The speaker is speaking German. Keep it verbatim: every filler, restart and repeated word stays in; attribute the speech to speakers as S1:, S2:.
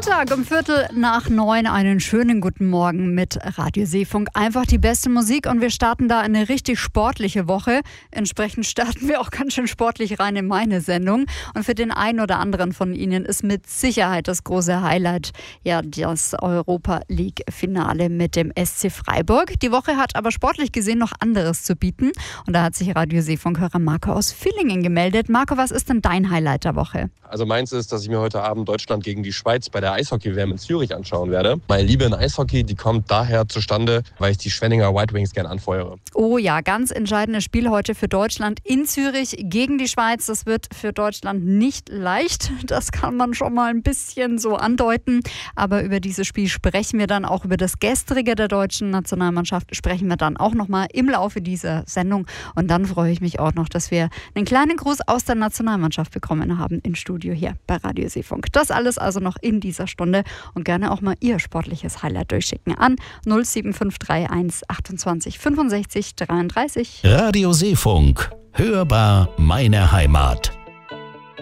S1: Montag um Viertel nach neun einen schönen guten Morgen mit Radio Seefunk. Einfach die beste Musik und wir starten da eine richtig sportliche Woche. Entsprechend starten wir auch ganz schön sportlich rein in meine Sendung. Und für den einen oder anderen von Ihnen ist mit Sicherheit das große Highlight ja das Europa-League-Finale mit dem S C Freiburg. Die Woche hat aber sportlich gesehen noch anderes zu bieten. Und da hat sich Radio Seefunk-Hörer Marco aus Villingen gemeldet. Marco, was ist denn dein Highlight der Woche?
S2: Also meins ist, dass ich mir heute Abend Deutschland gegen die Schweiz bei der Eishockey-W M in Zürich anschauen werde. Meine Liebe in Eishockey, die kommt daher zustande, weil ich die Schwenninger White Wings gern anfeuere.
S1: Oh ja, ganz entscheidendes Spiel heute für Deutschland in Zürich gegen die Schweiz. Das wird für Deutschland nicht leicht. Das kann man schon mal ein bisschen so andeuten. Aber über dieses Spiel sprechen wir dann auch, über das Gestrige der deutschen Nationalmannschaft sprechen wir dann auch nochmal im Laufe dieser Sendung. Und dann freue ich mich auch noch, dass wir einen kleinen Gruß aus der Nationalmannschaft bekommen haben im Studio hier bei Radio Seefunk. Das alles also noch in dieser Stunde und gerne auch mal Ihr sportliches Highlight durchschicken an null sieben fünf drei eins achtundzwanzig fünfundsechzig dreiunddreißig.
S3: Radio Seefunk. Hörbar meine Heimat.